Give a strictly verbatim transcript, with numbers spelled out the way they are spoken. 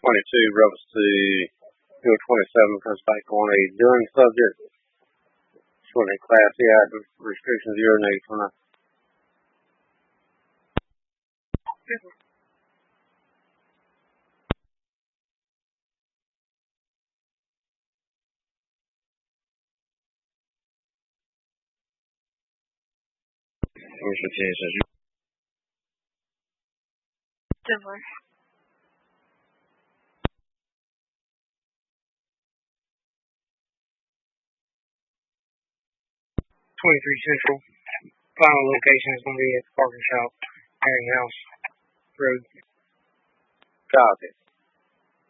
twenty-two, reference to Bill twenty-seven, Pennsylvania on a gun subject. For the Class C item restrictions zero and eight twenty. Motion changes. Denver. twenty-three Central. Final location is going to be at the Parking Shop, Herring House Road. Copy.